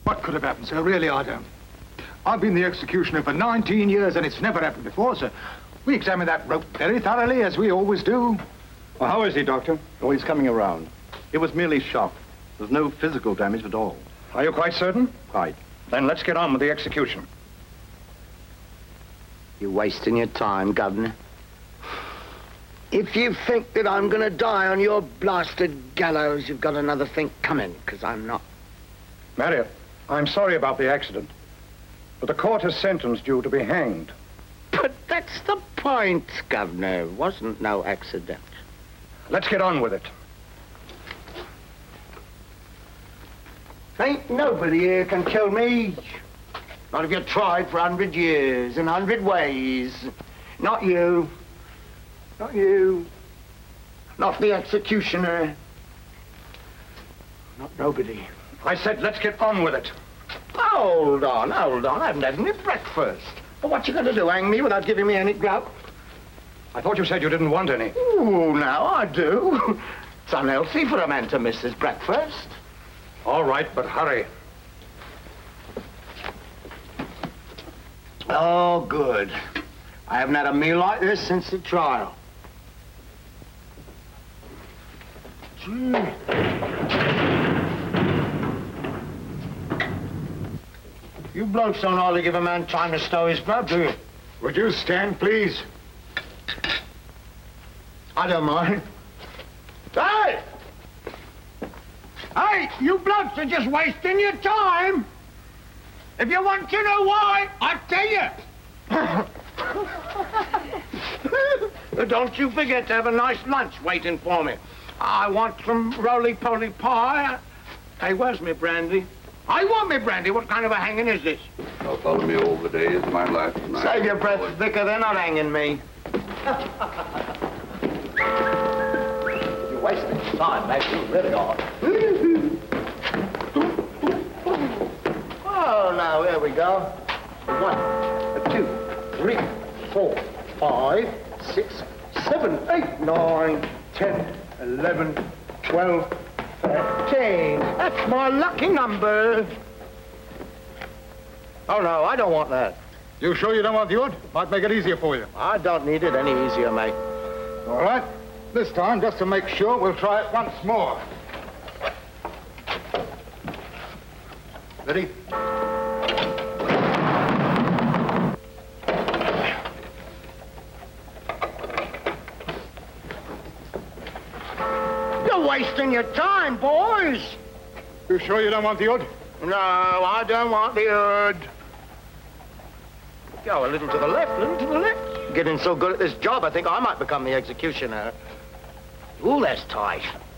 What could have happened, sir? Really, I don't. I've been the executioner for 19 years, and it's never happened before, sir. We examined that rope very thoroughly, as we always do. Well, how is he, Doctor? Oh, he's coming around. It was merely shock. There's no physical damage at all. Are you quite certain? Quite. Then let's get on with the execution. You're wasting your time, Governor. If you think that I'm gonna die on your blasted gallows, you've got another think coming, because I'm not. Marriott, I'm sorry about the accident, but the court has sentenced you to be hanged. But that's the point, Governor. It wasn't no accident. Let's get on with it. Ain't nobody here can kill me. Not if you tried for 100 years and 100 ways. Not you. Not you. Not the executioner. Not nobody. I said let's get on with it. Hold on, hold on. I haven't had any breakfast. Well, what you gonna do, hang me without giving me any grub? I thought you said you didn't want any. Ooh, now I do. It's unhealthy for a man to miss his breakfast. All right, but hurry. Oh, good. I haven't had a meal like this since the trial. Gee. You blokes don't hardly give a man time to stow his grub, do you? Would you stand, please? I don't mind. Hey! Hey, you blokes are just wasting your time. If you want to know why, I'll tell you. Don't you forget to have a nice lunch waiting for me. I want some roly-poly pie. Hey, where's me brandy? I want me brandy. What kind of a hanging is this? I'll follow me over the days of my life. Save your breath, Vicar. They're not hanging me. You're wasting time, mate. You really are. Oh, now, here we go. 1, 2, 3, 4, 5, 6, 7, 8, 9, 10, 11, 12, 13. That's my lucky number. Oh, no, I don't want that. You sure you don't want the odd? Might make it easier for you. I don't need it any easier, mate. All right. This time, just to make sure, we'll try it once more. Ready? You're wasting your time, boys. You sure you don't want the odd? No, I don't want the odd. Go a little to the left, a little to the left. Getting so good at this job, I think I might become the executioner. Ooh, that's tight.